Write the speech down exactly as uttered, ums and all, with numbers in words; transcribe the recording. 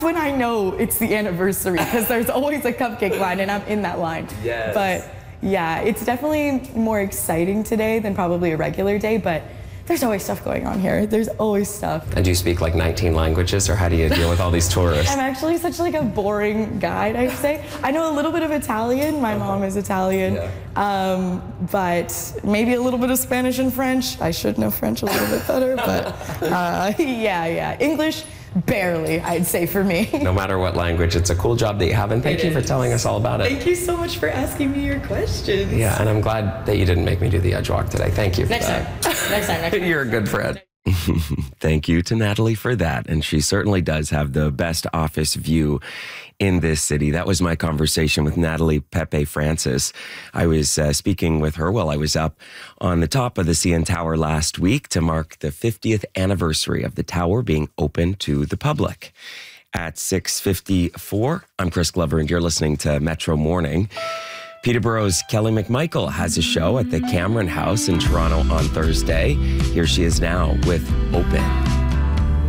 when I know it's the anniversary, because there's always a cupcake line and I'm in that line. Yes. But yeah, it's definitely more exciting today than probably a regular day, but there's always stuff going on here. There's always stuff. And do you speak like nineteen languages, or how do you deal with all these tourists? I'm actually such like a boring guide, I'd say. I know a little bit of Italian. My uh-huh. mom is Italian. Yeah. Um, but maybe a little bit of Spanish and French. I should know French a little bit better, but uh, yeah, yeah. English, barely, I'd say, for me. No matter what language, it's a cool job that you have, and thank it you is. for telling us all about it. Thank you so much for asking me your questions. Yeah, and I'm glad that you didn't make me do the edge walk today. Thank you for next that. Time. Next time. Next time. You're a good friend. Thank you to Natalie for that. And she certainly does have the best office view in this city. That was my conversation with Natalie Pepe Francis. I was uh, speaking with her while I was up on the top of the C N Tower last week to mark the fiftieth anniversary of the tower being open to the public. At six fifty-four, I'm Chris Glover, and you're listening to Metro Morning. Peterborough's Kelly McMichael has a show at the Cameron House in Toronto on Thursday. Here she is now with Open.